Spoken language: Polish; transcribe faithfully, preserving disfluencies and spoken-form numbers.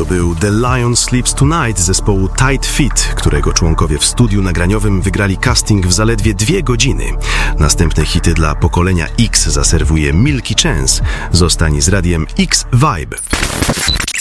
to był The Lion Sleeps Tonight zespołu Tight Fit, którego członkowie w studiu nagraniowym wygrali casting w zaledwie dwie godziny. Następne hity dla pokolenia X zaserwuje Milky Chance. Zostań z radiem X Vibe.